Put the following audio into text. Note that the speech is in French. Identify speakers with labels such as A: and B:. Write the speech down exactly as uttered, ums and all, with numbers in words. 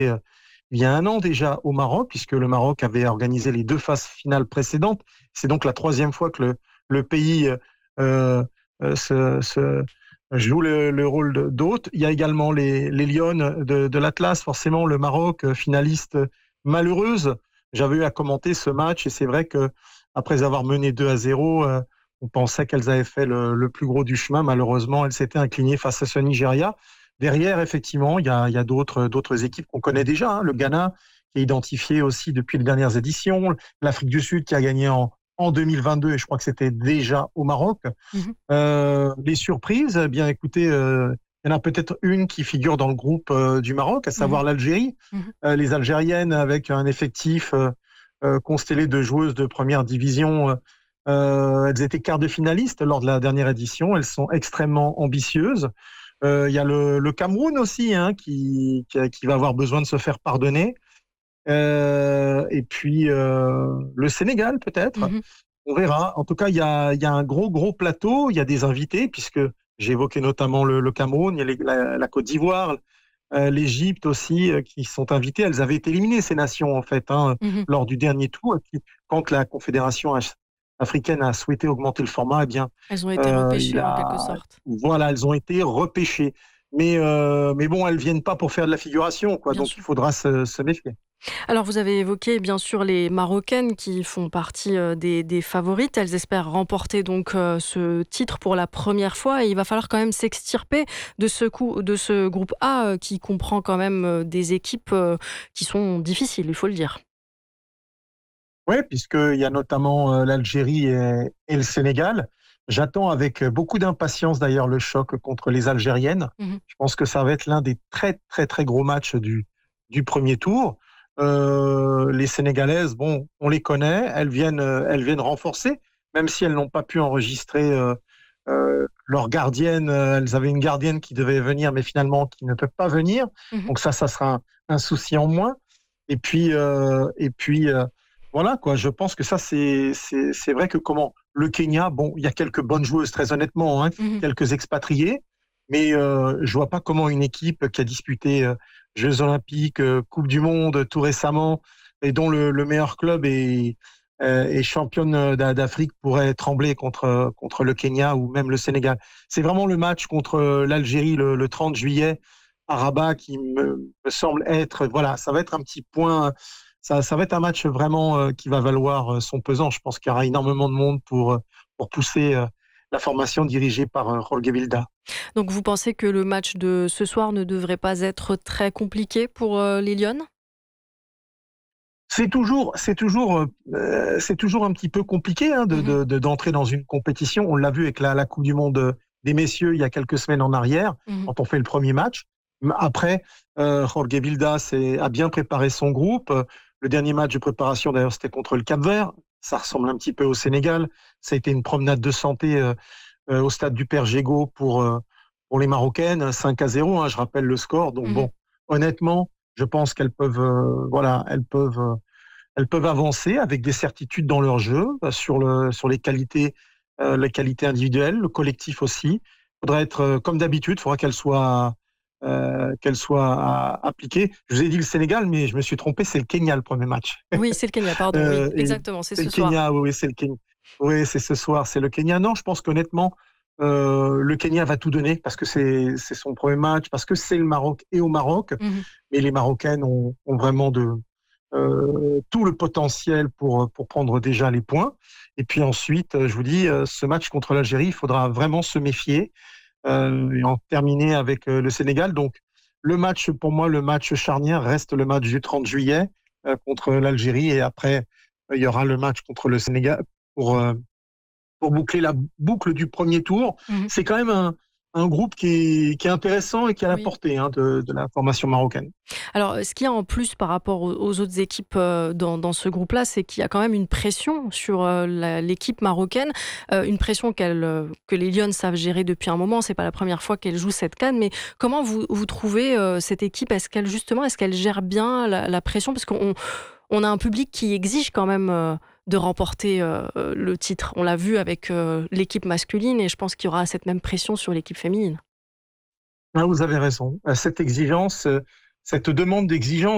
A: euh, il y a un an déjà au Maroc, puisque le Maroc avait organisé les deux phases finales précédentes. C'est donc la troisième fois que le, le pays euh, euh, se, se joue le, le rôle de- d'hôte. Il y a également les, les Lionnes de, de l'Atlas, forcément le Maroc, euh, finaliste malheureuse. J'avais eu à commenter ce match et c'est vrai que après avoir mené deux à zéro, euh, on pensait qu'elles avaient fait le, le plus gros du chemin. Malheureusement, elles s'étaient inclinées face à ce Nigeria. Derrière, effectivement, il y a, il y a d'autres, d'autres équipes qu'on connaît déjà, hein. Le Ghana, qui est identifié aussi depuis les dernières éditions. L'Afrique du Sud, qui a gagné en, en deux mille vingt-deux, et je crois que c'était déjà au Maroc.
B: Mmh.
A: Euh, les surprises, eh bien écoutez, euh, il y en a peut-être une qui figure dans le groupe euh, du Maroc, à
B: Mmh.
A: savoir l'Algérie.
B: Mmh.
A: Euh, les Algériennes, avec un effectif euh, euh, constellé de joueuses de première division, euh, euh, elles étaient quart de finalistes lors de la dernière édition. Elles sont extrêmement ambitieuses. Euh, Il y a le, le Cameroun aussi, hein, qui, qui, qui va avoir besoin de se faire pardonner. Euh, et puis euh, le Sénégal peut-être.
B: Mmh.
A: On verra. En tout cas, il y a, il y a un gros, gros plateau. Il y a des invités, puisque j'ai évoqué notamment le, le Cameroun, il y a les- la, la Côte d'Ivoire, euh, l'Égypte aussi, euh, qui sont invitées. Elles avaient été éliminées, ces nations, en fait, hein,
B: Mmh.
A: lors du dernier tour. Et puis, quand la Confédération af- africaine a souhaité augmenter le format, eh bien,
B: Elles ont été
A: euh, il
B: repêchées en quelque
A: a,
B: sorte.
A: voilà, elles ont été repêchées. Mais, euh, mais bon, elles viennent pas pour faire de la figuration, quoi.
B: Bien
A: Donc, il
B: sûr.
A: faudra se, se méfier.
B: Alors vous avez évoqué bien sûr les Marocaines qui font partie, heu, des des favorites. Elles espèrent remporter donc, heu, ce titre pour la première fois et il va falloir quand même s'extirper de ce coup de ce groupe A, heu, qui comprend quand même, heu, des équipes, heu, qui sont difficiles, il faut le dire.
A: Oui, puisqu'il y a notamment euh, l'Algérie et, et le Sénégal. J'attends avec beaucoup d'impatience d'ailleurs le choc contre les Algériennes.
B: Mmh.
A: Je pense que ça va être l'un des très très très gros matchs du, du premier tour. Euh, les Sénégalaises, bon, on les connaît, elles viennent, euh, elles viennent renforcer, même si elles n'ont pas pu enregistrer euh, euh, leur gardienne. Euh, Elles avaient une gardienne qui devait venir, mais finalement qui ne peut pas venir.
B: Mmh.
A: Donc ça, ça sera un, un souci en moins. Et puis, euh, et puis euh, voilà quoi. Je pense que ça, c'est c'est c'est vrai que comment le Kenya, bon, il y a quelques bonnes joueuses très honnêtement, hein,
B: Mmh.
A: quelques expatriés, mais euh, je vois pas comment une équipe qui a disputé euh, Jeux Olympiques, euh, Coupe du Monde tout récemment, et dont le, le meilleur club est euh, est championne d'a- d'Afrique pourrait trembler contre contre le Kenya ou même le Sénégal. C'est vraiment le match contre l'Algérie le, le trente juillet à Rabat qui me, me semble être, voilà, ça va être un petit point. Ça, ça va être un match vraiment euh, qui va valoir euh, son pesant. Je pense qu'il y aura énormément de monde pour, euh, pour pousser euh, la formation dirigée par euh, Jorge Vilda.
B: Donc vous pensez que le match de ce soir ne devrait pas être très compliqué pour, heu, les Lionnes?
A: C'est toujours, c'est toujours, euh, euh, c'est toujours un petit peu compliqué hein, de,
B: Mmh.
A: de, de- d'entrer dans une compétition. On l'a vu avec la, la Coupe du Monde des messieurs il y a quelques semaines en arrière,
B: Mmh.
A: quand on fait le premier match. Après, euh, Jorge Vilda s'est- a bien préparé son groupe. Le dernier match de préparation, d'ailleurs, c'était contre le Cap-Vert. Ça ressemble un petit peu au Sénégal. Ça a été une promenade de santé euh, euh, au stade du Père Gégaud pour, euh, pour les Marocaines, cinq à zéro, hein, je rappelle le score. Donc
B: Mmh.
A: bon, honnêtement, je pense qu'elles peuvent, euh, voilà, elles peuvent, euh, elles peuvent avancer avec des certitudes dans leur jeu, euh, sur, le, sur les qualités, euh, les qualités individuelles, le collectif aussi. Il faudrait être, euh, comme d'habitude, il faudra qu'elles soient, euh, qu'elles soient euh, appliquées. Je vous ai dit le Sénégal, mais je me suis trompé, c'est le Kenya le premier match.
B: Oui, c'est le Kenya, pardon, oui,
A: Euh, et
B: exactement, c'est
A: c'est
B: ce
A: le
B: soir.
A: Kenya, oui, oui, c'est le Kenya. Oui, c'est ce soir, c'est le Kenya. Non, je pense qu'honnêtement, euh, le Kenya va tout donner parce que c'est c'est son premier match, parce que c'est le Maroc et au Maroc.
B: Mmh.
A: Mais les Marocaines ont, ont vraiment de, euh, tout le potentiel pour, pour prendre déjà les points. Et puis ensuite, je vous dis, euh, ce match contre l'Algérie, il faudra vraiment se méfier euh, et en terminer avec euh, le Sénégal. Donc, le match, pour moi, le match charnière reste le match du trente juillet euh, contre l'Algérie. Et après, euh, il y aura le match contre le Sénégal pour, euh, pour boucler la boucle du premier tour.
B: Mmh.
A: C'est quand même un, un groupe qui est, qui est intéressant et qui a la
B: Oui.
A: portée hein, de, de la formation marocaine.
B: Alors, ce qu'il y a en plus par rapport aux aux autres équipes, heu, dans dans ce groupe-là, c'est qu'il y a quand même une pression sur, heu, la l'équipe marocaine, heu, une pression qu'elle, heu, que les Lions savent gérer depuis un moment. C'est pas la première fois qu'elles jouent cette CAN, mais comment vous vous trouvez, heu, cette équipe? Est-ce qu'elle justement, est-ce qu'elle gère bien la la pression? Parce qu'on on a un public qui exige quand même, heu, de remporter, heu, le titre. On l'a vu avec, heu, l'équipe masculine et je pense qu'il y aura cette même pression sur l'équipe féminine.
A: Ah, vous avez raison. Cette exigence, euh, cette demande d'exigence